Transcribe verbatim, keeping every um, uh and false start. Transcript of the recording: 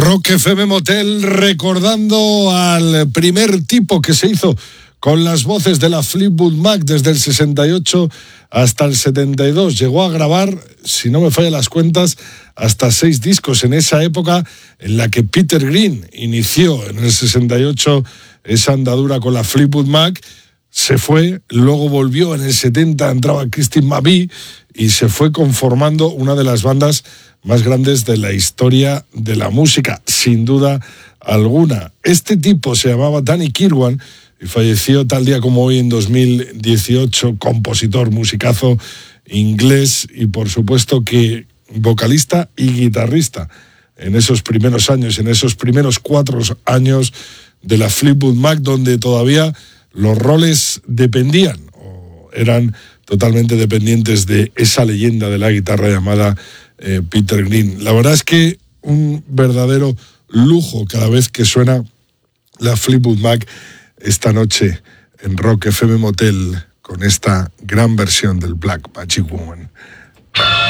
Rock F M Motel, recordando al primer tipo que se hizo con las voces de la Fleetwood Mac desde el sesenta y ocho hasta el setenta y dos. Llegó a grabar, si no me fallan las cuentas, hasta seis discos en esa época en la que Peter Green inició en el sesenta y ocho esa andadura con la Fleetwood Mac. Se fue, luego volvió en el setenta, entraba Christine McVie y se fue conformando una de las bandas más grandes de la historia de la música, sin duda alguna. Este tipo se llamaba Danny Kirwan y falleció tal día como hoy en dos mil dieciocho, compositor, musicazo inglés y por supuesto que vocalista y guitarrista en esos primeros años, en esos primeros cuatro años de la Fleetwood Mac, donde todavía los roles dependían o eran totalmente dependientes de esa leyenda de la guitarra llamada eh, Peter Green. La verdad es que un verdadero lujo cada vez que suena la Fleetwood Mac esta noche en Rock F M Motel con esta gran versión del Black Magic Woman.